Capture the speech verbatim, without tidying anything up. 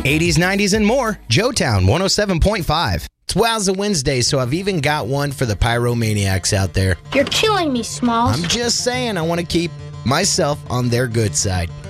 eighties, nineties, and more. Joetown one oh seven point five. It's Wowza Wednesday, so I've even got one for the pyromaniacs out there. You're killing me, Smalls. I'm just saying I want to keep myself on their good side.